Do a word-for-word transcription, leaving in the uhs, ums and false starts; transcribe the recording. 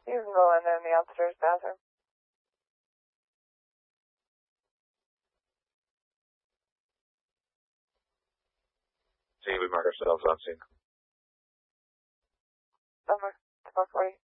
You can go in there in the upstairs bathroom. See, we mark ourselves on scene. Number four forty.